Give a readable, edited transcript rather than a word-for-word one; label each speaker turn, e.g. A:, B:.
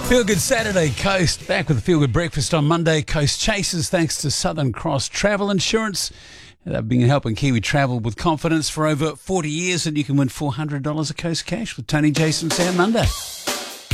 A: Feel Good Saturday, Coast. Back with the Feel Good Breakfast on Monday. Coast Chasers, thanks to Southern Cross Travel Insurance. They've been helping Kiwi travel with confidence for over 40 years, and you can win $400 of Coast Cash with Tony, Jason, Sam Monday.